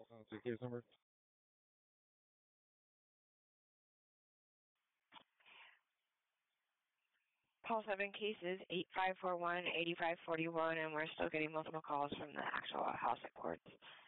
The case number? Paul 7 cases, 8541, 8541, and we're still getting multiple calls from the actual house at court.